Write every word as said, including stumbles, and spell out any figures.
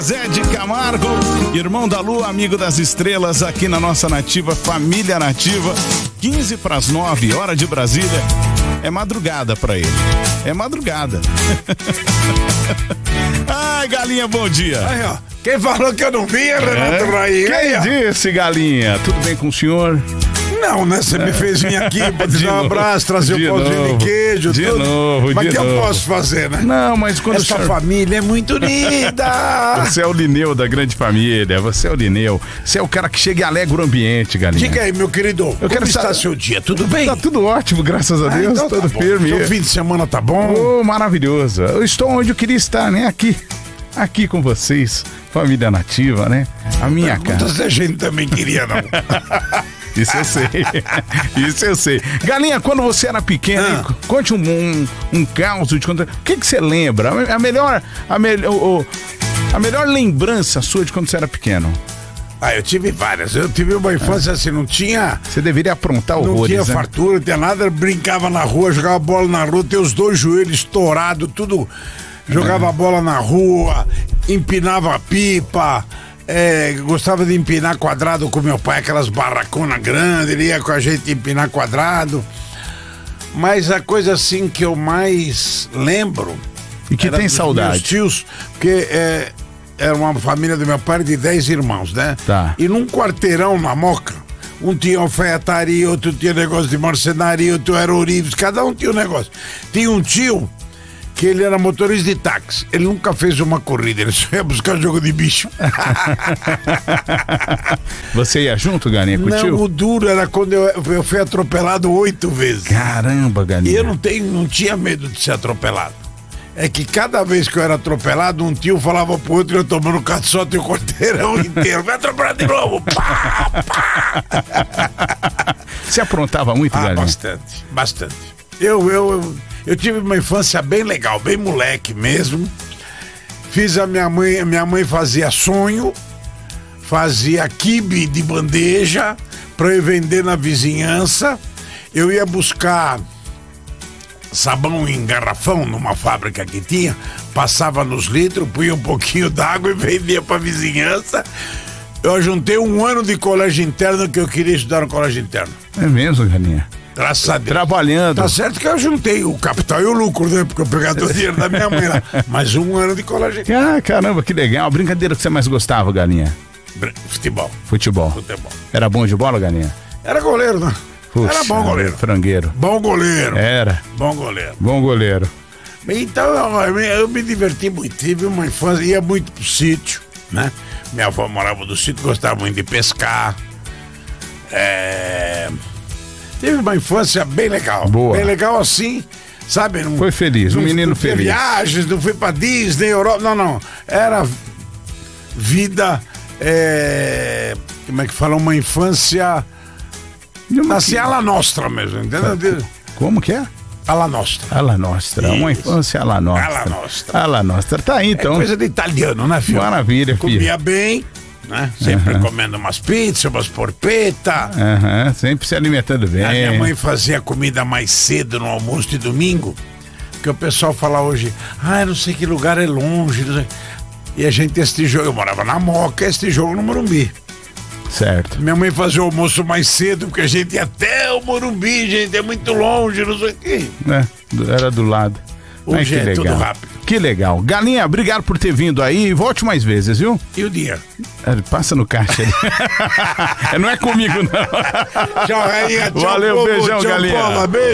Zé de Camargo, irmão da Lua, amigo das estrelas, aqui na nossa Nativa, família Nativa, quinze para as nove, hora de Brasília. É madrugada pra ele. É madrugada. Ai, Galinha, bom dia. Aí, ó. Quem falou que eu não vinha, Renato é? Raí? Quem aí, disse, Galinha? Tudo bem com o senhor? Não, né? Você é. me fez vir aqui pra te dar um abraço, trazer de um pãozinho de queijo, de tudo. Novo, mas de que novo. eu posso fazer, né? Não, mas quando Essa o senhor... família é muito linda. Você é o Lineu da grande família, você é o Lineu. Você é o cara que chega e alegra o ambiente, Galinha. Diga aí, meu querido, eu como quero está saber... seu dia? Tudo bem? Tá tudo ótimo, graças a Deus, ah, então tudo tá firme. Seu fim de semana tá bom? Oh, maravilhoso. Eu estou onde eu queria estar, né? Aqui. Aqui com vocês, família Nativa, né? A minha casa. Muita gente também queria, não. Isso eu sei, isso eu sei. Galinha, quando você era pequena, ah. conte um, um, um caos de quando... O que que você lembra? A melhor, a, melhor, a melhor lembrança sua de quando você era pequeno? Ah, eu tive várias. Eu tive uma infância ah. assim, não tinha... Você deveria aprontar horrores, Não tinha né? fartura, não tinha nada, brincava na rua, jogava bola na rua, tinha os dois joelhos estourados, tudo... Jogava a bola na rua, empinava a pipa, é, gostava de empinar quadrado com meu pai, aquelas barraconas grandes, ele ia com a gente empinar quadrado. Mas a coisa assim que eu mais lembro... E que tem saudade. Meus tios, porque é, era uma família do meu pai de dez irmãos, né? Tá. E num quarteirão na Moca, um tinha alfaiataria, outro tinha negócio de marcenaria, outro era ourives, cada um tinha um negócio. Tinha um tio que ele era motorista de táxi. Ele nunca fez uma corrida, ele só ia buscar jogo de bicho. Você ia junto, Galinha, com o tio? Não, o duro era quando eu, eu fui atropelado oito vezes. Caramba, Galinha. E eu não, tenho, não tinha medo de ser atropelado. É que cada vez que eu era atropelado, um tio falava pro outro, eu tomando caçote e o quarteirão inteiro. Vai atropelar de novo! Pá, pá. Você aprontava muito, ah, Galinha? Bastante, bastante. Eu... eu, eu Eu tive uma infância bem legal, bem moleque mesmo. Fiz a minha mãe, minha mãe fazia sonho, fazia quibe de bandeja para eu vender na vizinhança. Eu ia buscar sabão em garrafão numa fábrica que tinha, passava nos litros, punha um pouquinho d'água e vendia para vizinhança. Eu juntei um ano de colégio interno que eu queria estudar no colégio interno. É mesmo, Galinha? Graças a Deus. Trabalhando. Tá certo que eu juntei o capital e o lucro, né? Porque eu pegava o dinheiro da minha mãe lá. Mas um ano de colégio. Ah, caramba, que legal. A brincadeira que você mais gostava, Galinha? Futebol. Futebol. Futebol. Era bom de bola, Galinha? Era goleiro, né? Puxa, era bom goleiro. Frangueiro. Bom goleiro. Era. Bom goleiro. Bom goleiro. Então, eu, eu me diverti muito. Tive uma infância, ia muito pro sítio, né? Minha avó morava no sítio, gostava muito de pescar. É... Teve uma infância bem legal. Boa. Bem legal assim, sabe? Não, foi feliz, um não, menino não feliz. Viagens, não fui pra Disney, Europa, não, não. Era vida, é, como é que fala? Uma infância, assim, alla nostra mesmo, entendeu? Como que é? Alla nostra. Alla nostra, isso. Uma infância alla nostra. Alla nostra. Alla nostra, tá aí então. É coisa de italiano, né, filho? Maravilha, filho. Comia bem. Né? Sempre uhum. comendo umas pizzas, umas porpeta. Uhum. Sempre se alimentando bem. A minha mãe fazia comida mais cedo no almoço de domingo, porque o pessoal fala hoje, ah, não sei que lugar é longe, não sei. E a gente este jogo, eu morava na Moca, este jogo no Morumbi. Certo. Minha mãe fazia o almoço mais cedo, porque a gente ia até o Morumbi, gente, é muito longe, não sei o quê. É, era do lado. Hoje é tudo rápido. Que legal. Galinha, obrigado por ter vindo aí e volte mais vezes, viu? E o dia? É, passa no caixa ali. Não é comigo, não. Tchau, rainha. Tchau, valeu, povo, beijão, tchau, Galinha. Povo, beijo.